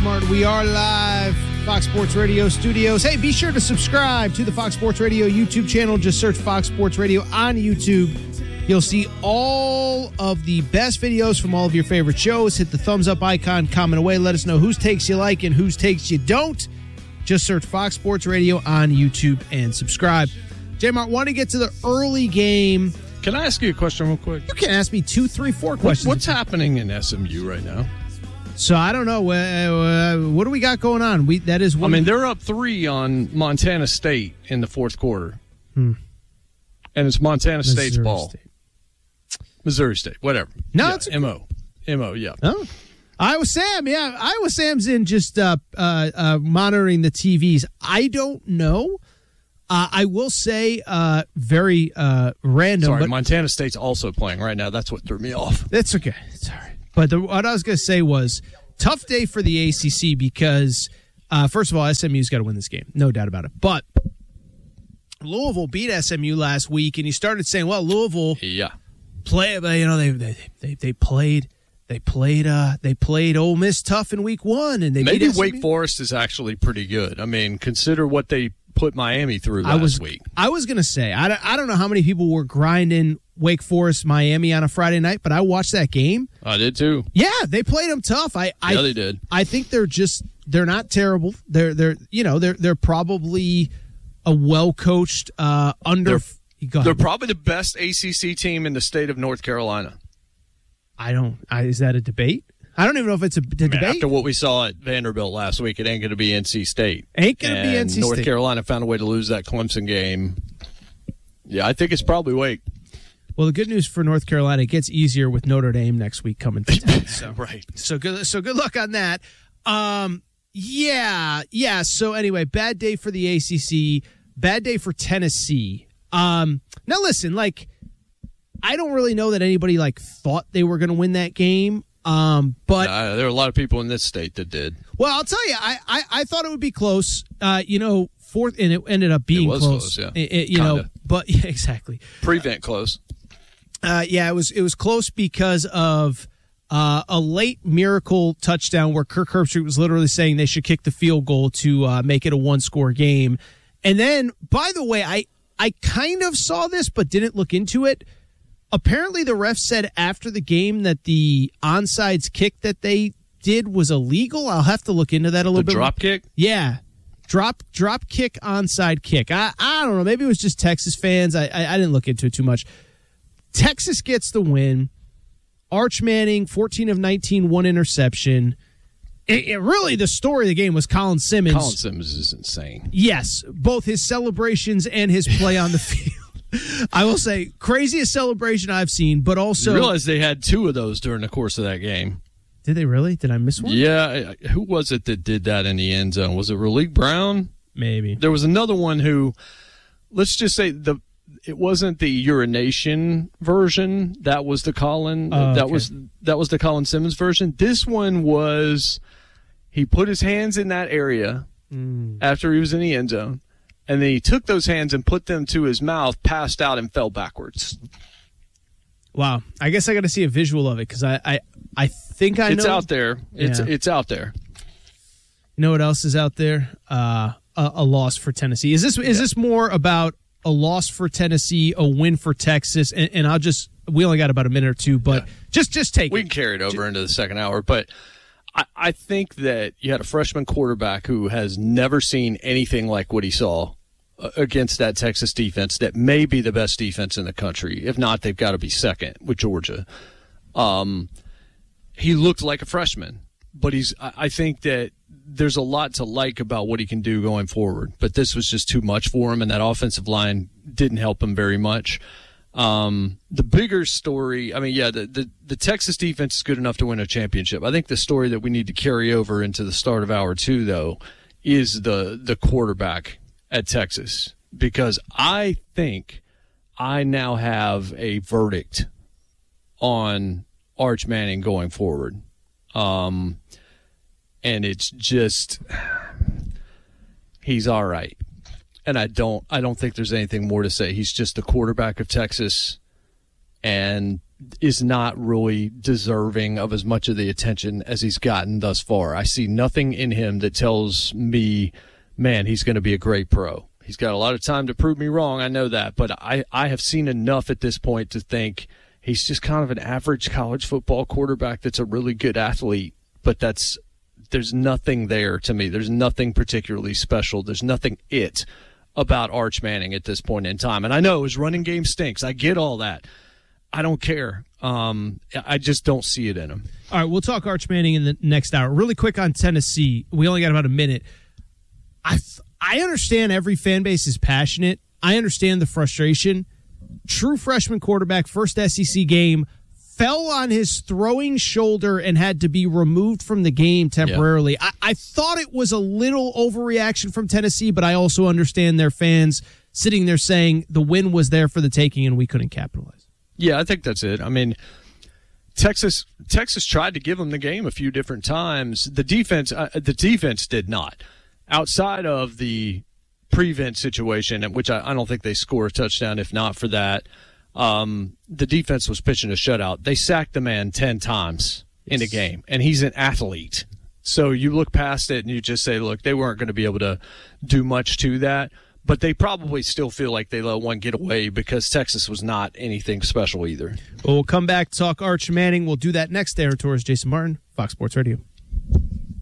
Martin. We are live, Fox Sports Radio studios. Hey, be sure to subscribe to the Fox Sports Radio YouTube channel. Just search Fox Sports Radio on YouTube. You'll see all of the best videos from all of your favorite shows. Hit the thumbs up icon, comment away. Let us know whose takes you like and whose takes you don't. Just search Fox Sports Radio on YouTube and subscribe. J-Mart, want to get to the early game. Can I ask you a question real quick? You can ask me 2, 3, 4 questions. What's happening in SMU right now? So I don't know. What do we got going on? They're up 3 on Montana State in the fourth quarter. And it's Montana State's ball. Missouri State, whatever. No, it's MO, yeah. Oh. Iowa Sam, yeah. Iowa Sam's in just monitoring the TVs. I don't know. I will say very random. Sorry, but Montana State's also playing right now. That's what threw me off. That's okay. It's all right. But what I was going to say was tough day for the ACC because, first of all, SMU's got to win this game. No doubt about it. But Louisville beat SMU last week, and you started saying, well, Louisville play, but, they played Ole Miss tough in week 1, and they maybe beat SMU. Wake Forest is actually pretty good. I mean, consider what they put Miami through last week. I was going to say, I don't know how many people were grinding Wake Forest, Miami on a Friday night, but I watched that game. I did too. Yeah, they played them tough. They did. I think they're not terrible. They're probably a well-coached They're probably the best ACC team in the state of North Carolina. Is that a debate? I don't even know if it's a debate. After what we saw at Vanderbilt last week, it ain't going to be NC State. Ain't going to be NC State. North Carolina found a way to lose that Clemson game. Yeah, I think it's probably Wake. Well, the good news for North Carolina, it gets easier with Notre Dame next week coming to town. So. Right. So good luck on that. Yeah. So anyway, bad day for the ACC, bad day for Tennessee. Now listen, I don't really know that anybody thought they were going to win that game. But there are a lot of people in this state that did. Well, I'll tell you, I thought it would be close. Fourth, and it ended up being close. Yeah. But yeah, exactly. Prevent close. It was close because of a late miracle touchdown where Kirk Herbstreit was literally saying they should kick the field goal to make it a 1-score game. And then, by the way, I kind of saw this but didn't look into it. Apparently, the ref said after the game that the onside kick that they did was illegal. I'll have to look into that a little bit. The drop kick? Yeah. Drop kick, onside kick. I don't know. Maybe it was just Texas fans. I didn't look into it too much. Texas gets the win. Arch Manning, 14 of 19, 1 interception. It really, the story of the game was Colin Simmons. Colin Simmons is insane. Yes, both his celebrations and his play on the field. I will say, craziest celebration I've seen, but also... You realize they had 2 of those during the course of that game. Did they really? Did I miss one? Yeah. Who was it that did that in the end zone? Was it Raleigh Brown? Maybe. There was another one who, let's just say, it wasn't the urination version. That was the Colin. That was the Colin Simmons version. This one was he put his hands in that area after he was in the end zone. And then he took those hands and put them to his mouth, passed out, and fell backwards. Wow. I guess I got to see a visual of it because I think I know. It's out there. Yeah. It's out there. You know what else is out there? A loss for Tennessee. Is this more about a loss for Tennessee, a win for Texas? And we only got about a minute or two, but just take it. We can carry it over into the second hour, but I think that you had a freshman quarterback who has never seen anything like what he saw against that Texas defense that may be the best defense in the country. If not, they've got to be second with Georgia. He looked like a freshman, but I think that there's a lot to like about what he can do going forward, but this was just too much for him, and that offensive line didn't help him very much. The bigger story, the Texas defense is good enough to win a championship. I think the story that we need to carry over into the start of hour 2, though, is the quarterback at Texas, because I think I now have a verdict on Arch Manning going forward. And it's just, he's all right. And I don't think there's anything more to say. He's just the quarterback of Texas, and is not really deserving of as much of the attention as he's gotten thus far. I see nothing in him that tells me, man, he's going to be a great pro. He's got a lot of time to prove me wrong. I know that, but I have seen enough at this point to think he's just kind of an average college football quarterback that's a really good athlete, but there's nothing there to me. There's nothing particularly special. There's nothing about Arch Manning at this point in time. And I know his running game stinks. I get all that. I don't care. I just don't see it in him. All right, we'll talk Arch Manning in the next hour. Really quick on Tennessee. We only got about a minute. I understand every fan base is passionate. I understand the frustration. True freshman quarterback, first SEC game, fell on his throwing shoulder and had to be removed from the game temporarily. Yeah. I thought it was a little overreaction from Tennessee, but I also understand their fans sitting there saying the win was there for the taking and we couldn't capitalize. Yeah, I think that's it. I mean, Texas tried to give them the game a few different times. The defense did not. Outside of the prevent situation, which I don't think they score a touchdown if not for that, the defense was pitching a shutout. They sacked the man 10 times in a game, and he's an athlete. So you look past it and you just say, look, they weren't going to be able to do much to that. But they probably still feel like they let one get away because Texas was not anything special either. Well, we'll come back, talk Arch Manning. We'll do that next. Aaron Torres, Jason Martin, Fox Sports Radio.